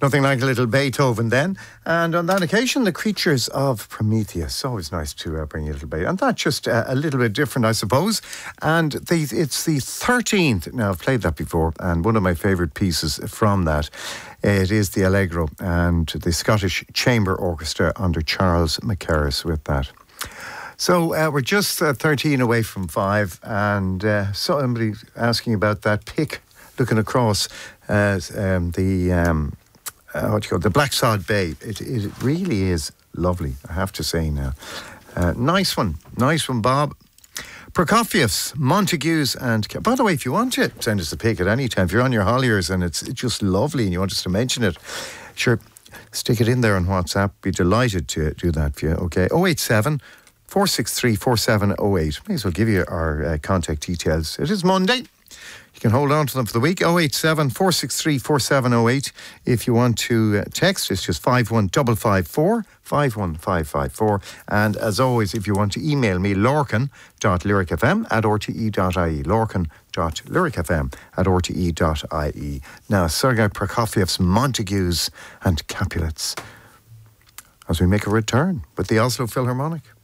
Nothing like a little Beethoven then. And on that occasion, the Creatures of Prometheus. Always nice to bring you a little Beethoven. And that's just a little bit different, I suppose. And it's the 13th. Now, I've played that before, and one of my favourite pieces from that, it is the Allegro and the Scottish Chamber Orchestra under Charles Mackerras with that. So we're just 13 away from 5, and somebody asking about that pick looking across the Black Sod Bay. It really is lovely, I have to say now. Nice one, Bob. Prokofiev, Montagues, and by the way, if you want to send us a pic at any time, if you're on your Holliers and it's just lovely and you want us to mention it, sure, stick it in there on WhatsApp. Be delighted to do that for you. Okay, 087 463 4708. May as well give you our contact details. It is Monday. You can hold on to them for the week. 087 463 4708. If you want to text, it's just 51554 51554. And as always, if you want to email me, lorcan.lyricfm@rte.ie. lorcan.lyricfm@rte.ie. Now, Sergei Prokofiev's Montagues and Capulets as we make a return with the Oslo Philharmonic.